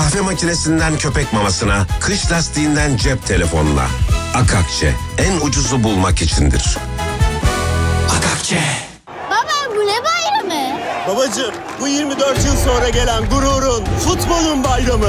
Kahve makinesinden köpek mamasına, kış lastiğinden cep telefonuna. Akakçe, en ucuzu bulmak içindir. Akakçe. Baba bu ne bayramı? Babacığım, bu 24 yıl sonra gelen gururun, futbolun bayramı.